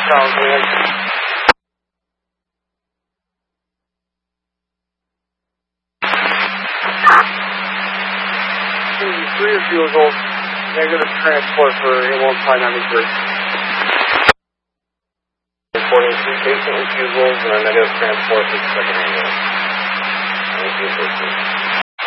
Sounds good. 3 refusals, negative transport for A1593. Reporting 3 patient refusals and a negative transport for the second ambulance.